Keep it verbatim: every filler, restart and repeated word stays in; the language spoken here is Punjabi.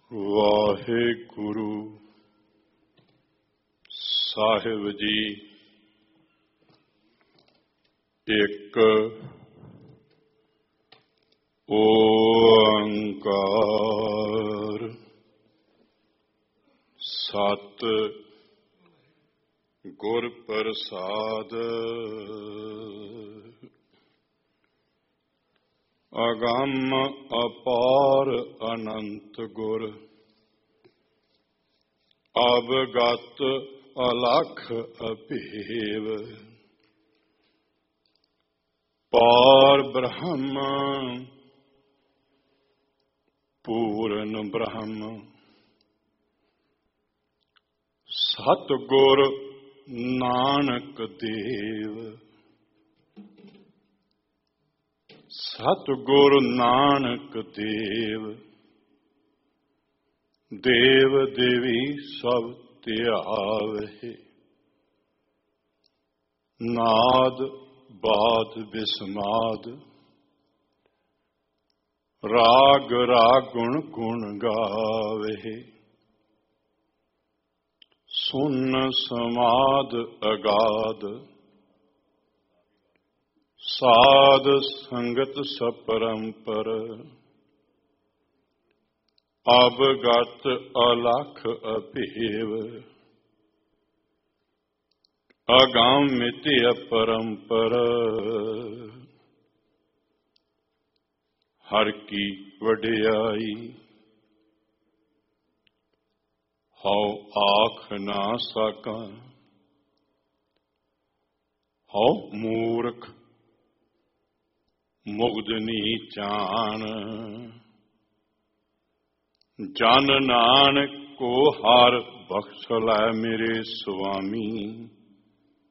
ਵਾਹਿਗੁਰੂ ਸਾਹਿਬ ਜੀ ਇੱਕ ਓੰਕਾਰ ਸਤ ਗੁਰ ਪ੍ਰਸਾਦ ਅਗੰਮ ਅਪਾਰ ਅਨੰਤ ਗੁਰ ਅਵਗਤ ਅਲਖ ਅਭੇਵ ਪਾਰ ਬ੍ਰਹਮ ਪੂਰਨ ਬ੍ਰਹਮ ਸਤਿਗੁਰ ਨਾਨਕ ਦੇਵ ਸਤਿਗੁਰ ਨਾਨਕ ਦੇਵ ਦੇਵ ਦੇਵੀ ਸਭ ਧਿਆਵਹਿ ਨਾਦ ਬਾਦ ਬਿਸਮਾਦ ਰਾਗ ਰਾਗੁਣ ਗੁਣ ਗਾਵਹਿ ਸੁਨ ਸਮਾਦ ਅਗਾਧ ਸਾਧ ਸੰਗਤ ਸਪਰੰਪਰ ਅਵਗਤ ਅਲਖ ਅਭੇਵ ਅਗੰਮਿਤ ਅਪਰੰਪਰ ਹਰ ਕੀ ਵਡਿਆਈ ਹਉ ਆਖ ਨਾ ਸਕਾਂ ਹਉ ਮੂਰਖ ਮੁਗਧਨੀ ਚਾਨ ਜਨ ਨਾਨਕ ਕੋ ਹਰ ਬਖਸ਼ ਲੈ ਮੇਰੇ ਸੁਆਮੀ